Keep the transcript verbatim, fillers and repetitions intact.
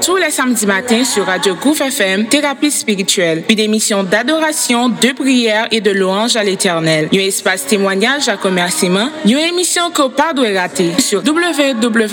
tous les samedis matins sur Radio Gouff F M, Thérapie spirituelle. Une émission d'adoration, de prière et de louange à l'Éternel. Un espace témoignage à commerciement. Une émission que pas doit rater sur w w w